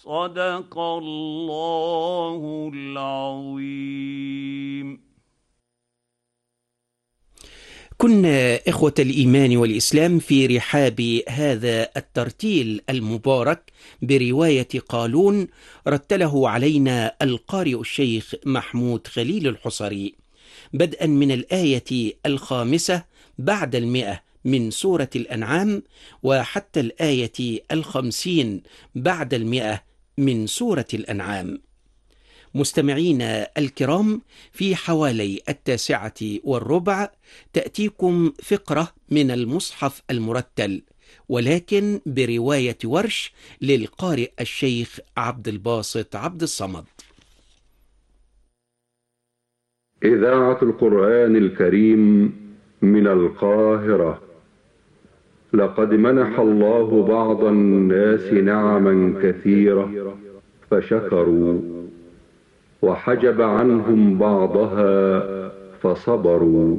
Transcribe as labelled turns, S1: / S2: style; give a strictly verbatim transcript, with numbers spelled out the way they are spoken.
S1: صدق الله العظيم.
S2: كنا إخوة الإيمان والإسلام في رحاب هذا الترتيل المبارك برواية قالون، رتله علينا القارئ الشيخ محمود خليل الحصري، بدءا من الآية الخامسة بعد المئة من سورة الأنعام وحتى الآية الخمسين بعد المئة من سورة الأنعام. مستمعينا الكرام، في حوالي التاسعة والربع تأتيكم فقرة من المصحف المرتل، ولكن برواية ورش للقارئ الشيخ عبد الباسط عبد الصمد.
S3: إذاعة القرآن الكريم من القاهرة. لقد منح الله بعض الناس نعما كثيرة فشكروا، وحجب عنهم بعضها فصبروا.